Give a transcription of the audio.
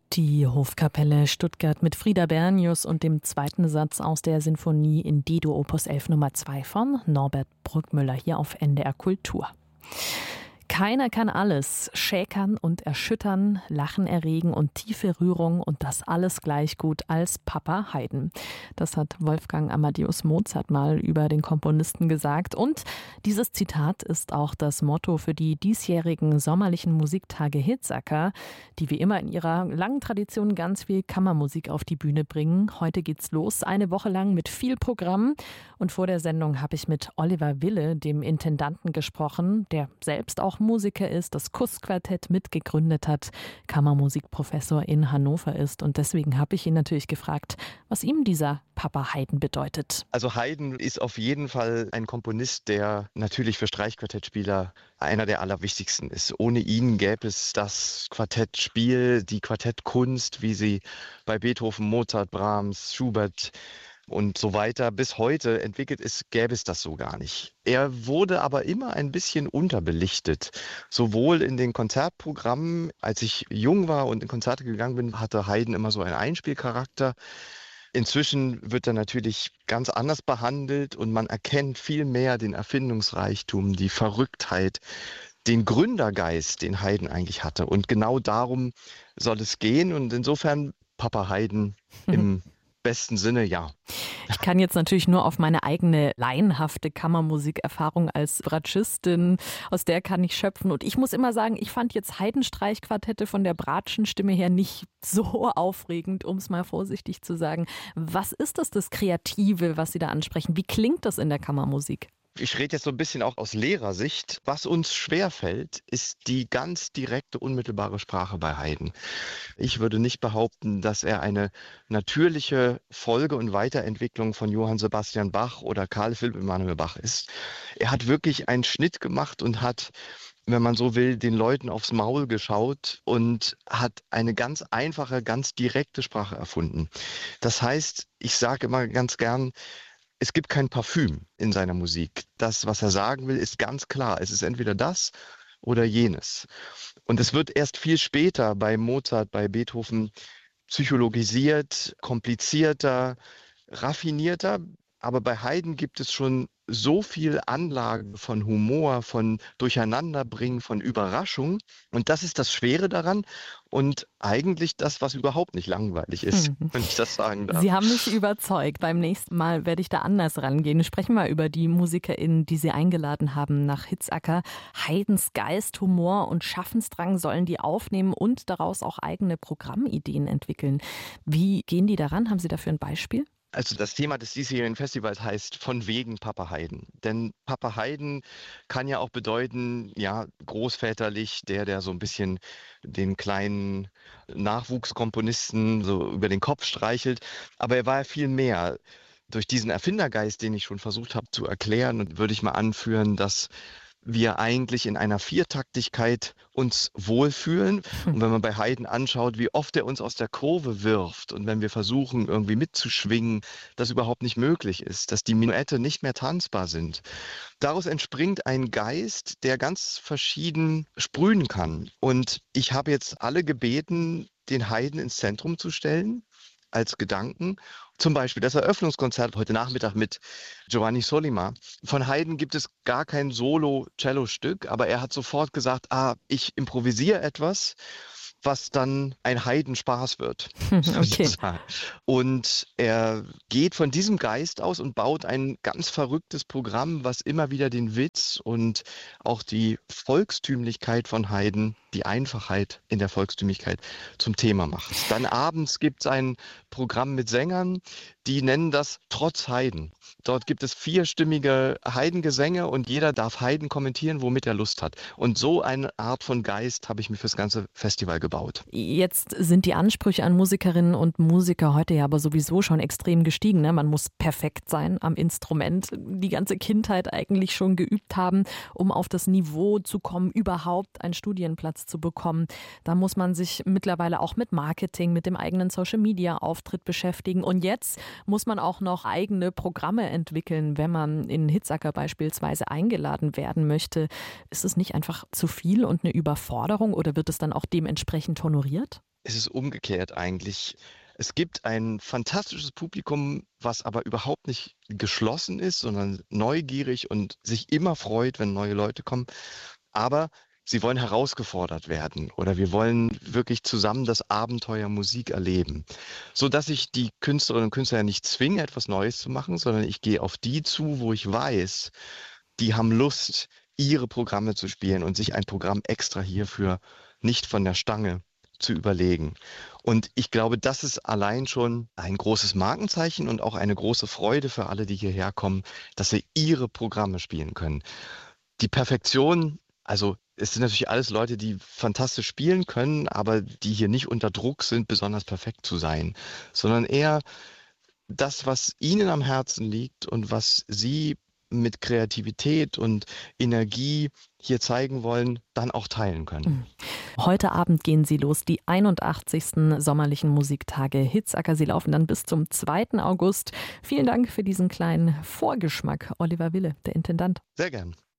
Die Hofkapelle Stuttgart mit Frieda Bernius und dem zweiten Satz aus der Sinfonie in D-Dur Opus 11 Nummer 2 von Norbert Bruckmüller hier auf NDR Kultur. Keiner kann alles, schäkern und erschüttern, Lachen erregen und tiefe Rührung und das alles gleich gut als Papa Haydn. Das hat Wolfgang Amadeus Mozart mal über den Komponisten gesagt. Und dieses Zitat ist auch das Motto für die diesjährigen sommerlichen Musiktage Hitzacker, die wie immer in ihrer langen Tradition ganz viel Kammermusik auf die Bühne bringen. Heute geht's los, eine Woche lang mit viel Programm. Und vor der Sendung habe ich mit Oliver Wille, dem Intendanten, gesprochen, der selbst auch Musiker ist, das Kuss-Quartett mitgegründet hat, Kammermusikprofessor in Hannover ist. Und deswegen habe ich ihn natürlich gefragt, was ihm dieser Papa Haydn bedeutet. Also Haydn ist auf jeden Fall ein Komponist, der natürlich für Streichquartettspieler einer der allerwichtigsten ist. Ohne ihn gäbe es das Quartettspiel, die Quartettkunst, wie sie bei Beethoven, Mozart, Brahms, Schubert und so weiter bis heute entwickelt ist, gäbe es das so gar nicht. Er wurde aber immer ein bisschen unterbelichtet. Sowohl in den Konzertprogrammen, als ich jung war und in Konzerte gegangen bin, hatte Haydn immer so einen Einspielcharakter. Inzwischen wird er natürlich ganz anders behandelt und man erkennt viel mehr den Erfindungsreichtum, die Verrücktheit, den Gründergeist, den Haydn eigentlich hatte. Und genau darum soll es gehen. Und insofern Papa Haydn im besten Sinne, ja. Ich kann jetzt natürlich nur auf meine eigene laienhafte Kammermusikerfahrung als Bratschistin, aus der kann ich schöpfen. Und ich muss immer sagen, ich fand jetzt Haydn-Streichquartette von der Bratschenstimme her nicht so aufregend, um es mal vorsichtig zu sagen. Was ist das Kreative, was Sie da ansprechen? Wie klingt das in der Kammermusik? Ich rede jetzt so ein bisschen auch aus Lehrersicht. Was uns schwerfällt, ist die ganz direkte, unmittelbare Sprache bei Haydn. Ich würde nicht behaupten, dass er eine natürliche Folge und Weiterentwicklung von Johann Sebastian Bach oder Carl Philipp Emanuel Bach ist. Er hat wirklich einen Schnitt gemacht und hat, wenn man so will, den Leuten aufs Maul geschaut und hat eine ganz einfache, ganz direkte Sprache erfunden. Das heißt, ich sage immer ganz gern, es gibt kein Parfüm in seiner Musik. Das, was er sagen will, ist ganz klar. Es ist entweder das oder jenes. Und es wird erst viel später bei Mozart, bei Beethoven psychologisiert, komplizierter, raffinierter. Aber bei Haydn gibt es schon so viel Anlage von Humor, von Durcheinanderbringen, von Überraschung. Und das ist das Schwere daran und eigentlich das, was überhaupt nicht langweilig ist, wenn ich das sagen darf. Sie haben mich überzeugt. Beim nächsten Mal werde ich da anders rangehen. Sprechen wir über die MusikerInnen, die Sie eingeladen haben nach Hitzacker. Haydns Geist, Humor und Schaffensdrang sollen die aufnehmen und daraus auch eigene Programmideen entwickeln. Wie gehen die daran? Haben Sie dafür ein Beispiel? Also das Thema des diesjährigen Festivals heißt von wegen Papa Haydn. Denn Papa Haydn kann ja auch bedeuten, ja, großväterlich, der so ein bisschen den kleinen Nachwuchskomponisten so über den Kopf streichelt. Aber er war ja viel mehr. Durch diesen Erfindergeist, den ich schon versucht habe zu erklären, und würde ich mal anführen, dass wir eigentlich in einer Viertaktigkeit uns wohlfühlen. Und wenn man bei Haydn anschaut, wie oft er uns aus der Kurve wirft und wenn wir versuchen, irgendwie mitzuschwingen, das überhaupt nicht möglich ist, dass die Menuette nicht mehr tanzbar sind. Daraus entspringt ein Geist, der ganz verschieden sprühen kann. Und ich habe jetzt alle gebeten, den Haydn ins Zentrum zu stellen, als Gedanken. Zum Beispiel das Eröffnungskonzert heute Nachmittag mit Giovanni Sollima. Von Haydn gibt es gar kein Solo-Cello-Stück, aber er hat sofort gesagt, ich improvisiere etwas, was dann ein Heidenspaß wird. Okay. Und er geht von diesem Geist aus und baut ein ganz verrücktes Programm, was immer wieder den Witz und auch die Volkstümlichkeit von Haydn, die Einfachheit in der Volkstümlichkeit zum Thema macht. Dann abends gibt es ein Programm mit Sängern, die nennen das Trotz Haydn. Dort gibt es 4stimmige Haydn-Gesänge und jeder darf Haydn kommentieren, womit er Lust hat. Und so eine Art von Geist habe ich mir fürs ganze Festival gebaut. Jetzt sind die Ansprüche an Musikerinnen und Musiker heute ja aber sowieso schon extrem gestiegen. Ne? Man muss perfekt sein am Instrument, die ganze Kindheit eigentlich schon geübt haben, um auf das Niveau zu kommen, überhaupt einen Studienplatz zu bekommen. Da muss man sich mittlerweile auch mit Marketing, mit dem eigenen Social-Media-Auftritt beschäftigen. Und jetzt muss man auch noch eigene Programme entwickeln, wenn man in Hitzacker beispielsweise eingeladen werden möchte. Ist es nicht einfach zu viel und eine Überforderung oder wird es dann auch dementsprechend honoriert? Es ist umgekehrt eigentlich. Es gibt ein fantastisches Publikum, was aber überhaupt nicht geschlossen ist, sondern neugierig und sich immer freut, wenn neue Leute kommen. Aber sie wollen herausgefordert werden oder wir wollen wirklich zusammen das Abenteuer Musik erleben, sodass ich die Künstlerinnen und Künstler ja nicht zwinge, etwas Neues zu machen, sondern ich gehe auf die zu, wo ich weiß, die haben Lust, ihre Programme zu spielen und sich ein Programm extra hierfür nicht von der Stange zu überlegen. Und ich glaube, das ist allein schon ein großes Markenzeichen und auch eine große Freude für alle, die hierher kommen, dass sie ihre Programme spielen können. Die Perfektion, also es sind natürlich alles Leute, die fantastisch spielen können, aber die hier nicht unter Druck sind, besonders perfekt zu sein, sondern eher das, was ihnen am Herzen liegt und was sie mit Kreativität und Energie hier zeigen wollen, dann auch teilen können. Mhm. Heute Abend gehen sie los, die 81. sommerlichen Musiktage Hitzacker. Sie laufen dann bis zum 2. August. Vielen Dank für diesen kleinen Vorgeschmack, Oliver Wille, der Intendant. Sehr gern.